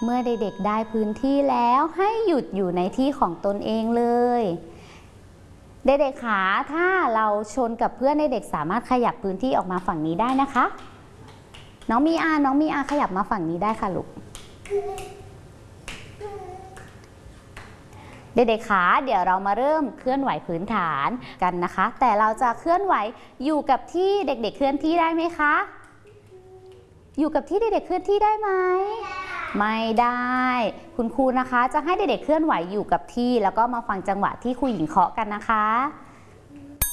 เมื่อเด็กๆได้พื้นที่แล้วให้หยุดอยู่ในที่ของตนเองเลยเด็กๆขาถ้าเราชนกับเพื่อนเด็กๆสามารถขยับพื้นที่ออกมาฝั่งนี้ได้นะคะน้องมีอาขยับมาฝั่งนี้ได้ค่ะลูกเด็กๆขาเดี๋ยวเรามาเริ่มเคลื่อนไหวพื้นฐานกันนะคะแต่เราจะเคลื่อนไหวอยู่กับที่เด็กๆเคลื่อนที่ได้ไหมคะอยู่กับที่เด็กๆเคลื่อนที่ได้ไหมไม่ได้คุณครูนะคะจะให้เด็กๆเคลื่อนไหวอยู่กับที่แล้วก็มาฟังจังหวะที่ครูหญิงเคาะกันนะคะ